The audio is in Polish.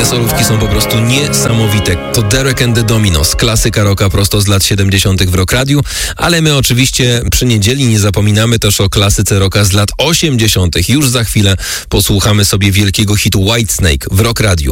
Te solówki są po prostu niesamowite. To Derek and the Dominos, klasyka rocka prosto z lat 70. w Rock Radiu, ale my oczywiście przy niedzieli nie zapominamy też o klasyce rocka z lat 80. Już za chwilę posłuchamy sobie wielkiego hitu Whitesnake w Rock Radiu.